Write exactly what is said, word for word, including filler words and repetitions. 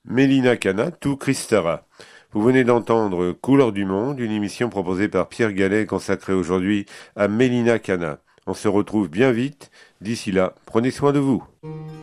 Mélina Cana, tout Christara. Vous venez d'entendre Couleur du Monde, une émission proposée par Pierre Gallet consacrée aujourd'hui à Mélina Cana. On se retrouve bien vite. D'ici là, prenez soin de vous.